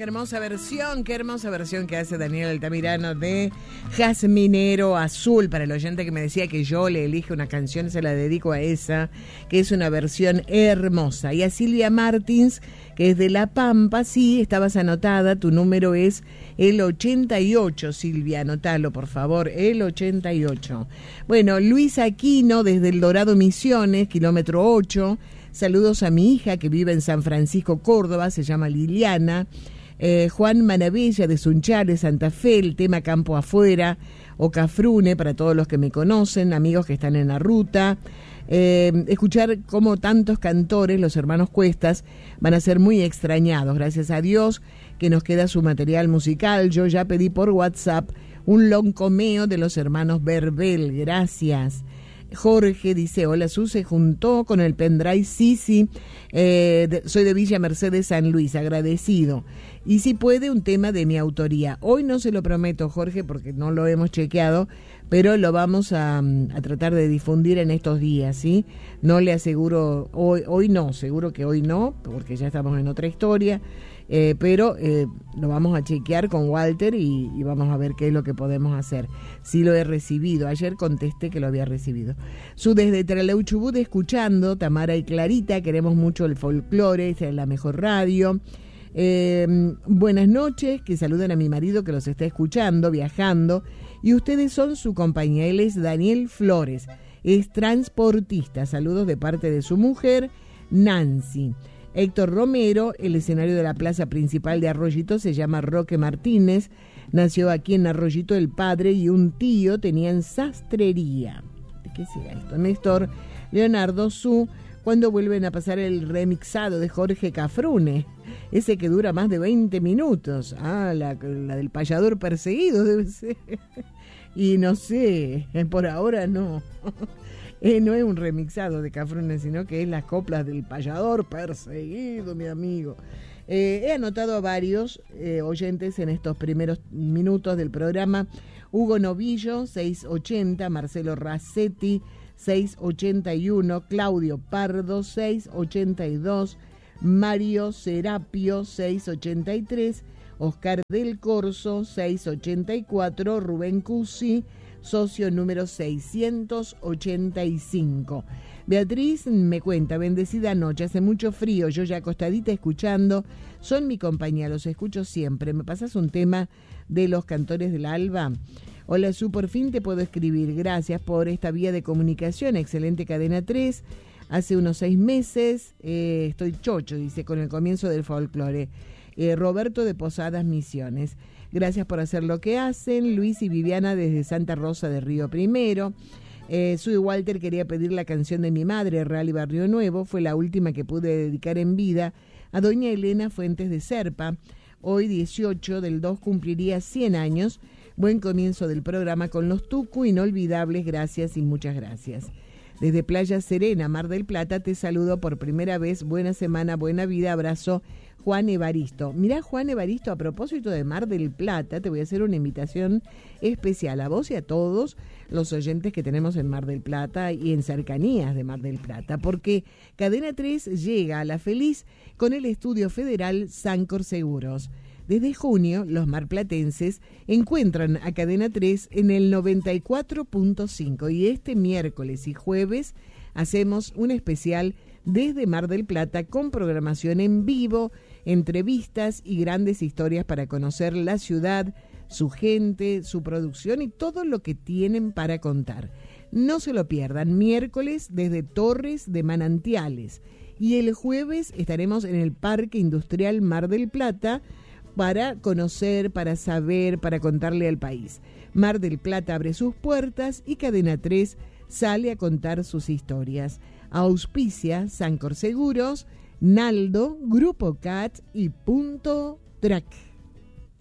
hermosa versión que hace Daniel Altamirano de Jazminero Azul. Para el oyente que me decía que yo le elige una canción, se la dedico a esa, que es una versión hermosa. Y a Silvia Martins, que es de La Pampa, sí, estabas anotada, tu número es el 88, Silvia, anotalo por favor, el 88. Bueno, Luis Aquino desde El Dorado Misiones, kilómetro 8. Saludos a mi hija que vive en San Francisco, Córdoba, se llama Liliana. Juan Manabella de Sunchales, Santa Fe, el tema Campo Afuera o Cafrune, para todos los que me conocen, amigos que están en la ruta. Escuchar cómo tantos cantores, los hermanos Cuestas, van a ser muy extrañados. Gracias a Dios que nos queda su material musical. Yo ya pedí por WhatsApp un loncomeo de los hermanos Verbel. Gracias. Jorge dice, hola Su, se juntó con el pendrive, sí, soy de Villa Mercedes, San Luis, agradecido. Y si puede, un tema de mi autoría. Hoy no se lo prometo, Jorge, porque no lo hemos chequeado, pero lo vamos a tratar de difundir en estos días, ¿sí? No le aseguro, hoy no, seguro que hoy no, porque ya estamos en otra historia, pero lo vamos a chequear con Walter y vamos a ver qué es lo que podemos hacer. Sí lo he recibido, ayer contesté que lo había recibido. Su desde Trelew Chubut escuchando, Tamara y Clarita, queremos mucho el folclore, esta es la mejor radio. Buenas noches, que saluden a mi marido que los está escuchando, viajando, y ustedes son su compañía. Él es Daniel Flores, es transportista. Saludos de parte de su mujer, Nancy. Héctor Romero, el escenario de la plaza principal de Arroyito se llama Roque Martínez, nació aquí en Arroyito, el padre y un tío tenían sastrería. ¿De qué será esto? Néstor Leonardo Su, cuando vuelven a pasar el remixado de Jorge Cafrune, ese que dura más de 20 minutos. Ah, la del payador perseguido debe ser. Y no sé, por ahora no. No es un remixado de Cafrune, sino que es las coplas del payador perseguido, mi amigo. He anotado a varios oyentes en estos primeros minutos del programa. Hugo Novillo, 680, Marcelo Racetti, 681, Claudio Pardo, 682, Mario Serapio, 683, Oscar del Corso, 684, Rubén Cusi, socio número 685. Beatriz me cuenta, bendecida noche, hace mucho frío, yo ya acostadita escuchando, son mi compañía, los escucho siempre. ¿Me pasas un tema de los Cantores del Alba? Hola Su, por fin te puedo escribir, gracias por esta vía de comunicación, excelente Cadena 3. Hace unos 6 meses estoy chocho, dice, con el comienzo del folclore. Roberto de Posadas Misiones, gracias por hacer lo que hacen. Luis y Viviana desde Santa Rosa de Río Primero. Sue Walter quería pedir la canción de mi madre, Rally Barrio Nuevo, fue la última que pude dedicar en vida a doña Elena Fuentes de Serpa. Hoy 18 del 2 cumpliría 100 años. Buen comienzo del programa con los Tucu, inolvidables, gracias y muchas gracias. Desde Playa Serena, Mar del Plata, te saludo por primera vez. Buena semana, buena vida, abrazo. Juan Evaristo. Mirá, Juan Evaristo, a propósito de Mar del Plata, te voy a hacer una invitación especial a vos y a todos los oyentes que tenemos en Mar del Plata y en cercanías de Mar del Plata, porque Cadena 3 llega a La Feliz con el estudio federal Sancor Seguros. Desde junio, los marplatenses encuentran a Cadena 3 en el 94.5 y este miércoles y jueves hacemos un especial desde Mar del Plata con programación en vivo, entrevistas y grandes historias para conocer la ciudad, su gente, su producción y todo lo que tienen para contar. No se lo pierdan, miércoles desde Torres de Manantiales y el jueves estaremos en el Parque Industrial Mar del Plata para conocer, para saber, para contarle al país. Mar del Plata abre sus puertas y Cadena 3 sale a contar sus historias. Auspicia Sancor Seguros, Naldo, Grupo CAT y Punto Track.